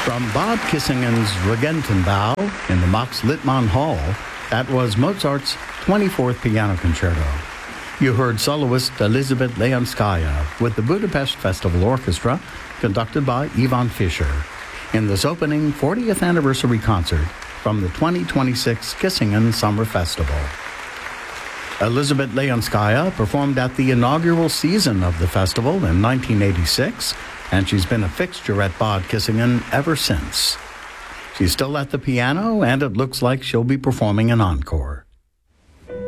From Bad Kissingen's Regentenbau in the Max Littmann Hall, that was Mozart's 24th Piano Concerto. You heard soloist Elizabeth Leonskaya with the Budapest Festival Orchestra, conducted by Ivan Fischer, in this opening 40th anniversary concert from the 2026 Kissingen Summer Festival. Elizabeth Leonskaya performed at the inaugural season of the festival in 1986, and she's been a fixture at Bad Kissingen ever since. She's still at the piano, and it looks like she'll be performing an encore.